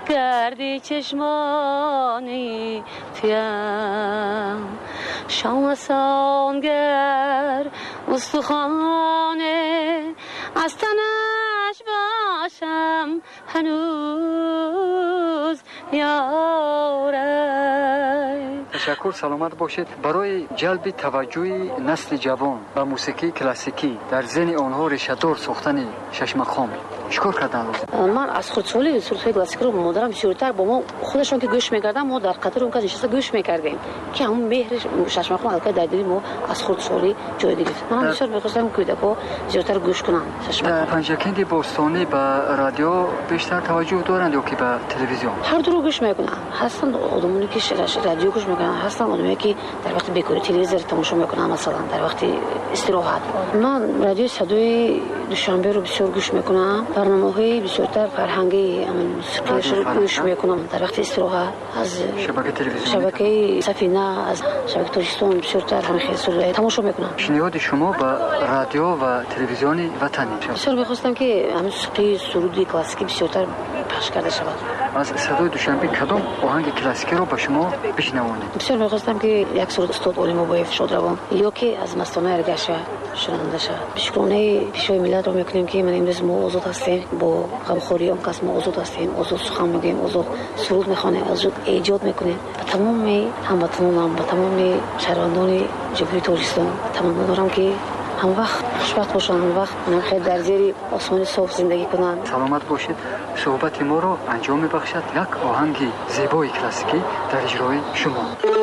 گردی چشمانی تویم شام سانگر استخانه از تنش باشم هنوز یاره. تشکر، سلامت باشید. برای جلب توجه نسل جوان به موسیقی کلاسیکی در ذهن آنها ریشه‌دار ساختن ششمقام چیکار کردن لازم؟ من از خودسالی موسیقی کلاسیک رو مادرم بسیارتر با ما خودشون که گوش می‌کردن ما در قطر اون کسی نشسته گوش می‌کردیم که همون مهر ششمقام البته در دل ما از خودسالی جای گرفت. من بسیار می‌خواستم کودک‌ها زیادتر گوش کنن ششمقام. پنجکند باستانی به رادیو بیشتر توجه دارند یا که به تلویزیون؟ هر دو رو گوش می‌کنن. هستن آدمانی که رادیو گوش می‌کنن، هستن آدمایی که در وقت بیکاری تلویزیون تماشا می‌کنن، مثلا در وقت استراحت. من رادیو صدای دوشنبه رو بسیار گوش می‌کنم. برنامه‌های بسیارتر فرهنگی موسیقیش رو گوش می‌کنم در وقت استراحت. از شبکه تلویزیونی، شبکه سفینه، از شبکه تاجیکستان بسیارتر همیشه تماشا می‌کنم. پیشنهاد شما به رادیو و تلویزیون وطنی بسیار می‌خواستم که موسیقی سرودی کلاسیکی بسیارتر پخش کرده شود. از صدای دوشنبه کدام آهنگ کلاسیکی رو به شما بشنوانید؟ بسیار می‌خواستم که یک سرود استاد علی مبایف شادروان یا که از مستانه ارگشه شنونده شود. شکرانه پیشوای ملت رو می‌کنیم که من امروز ما آزاد هستیم، با غمخوری اون کس ما آزاد هستیم، آزاد سخن میگیم، آزاد سرود می‌خوانیم، آزاد ایجاد می‌کنیم. به تمام هموطنانم، به تمام شهروندان جمهوری تاجیکستان تمام دارم که هم وقت خوشبخت باشن، هم وقت خیلی در زیر آسمان صاف زندگی کنن. سلامت باشید. صحبت ما رو انجام می‌بخشد یک آهنگ زیبای کلاسیکی در اجرای شما.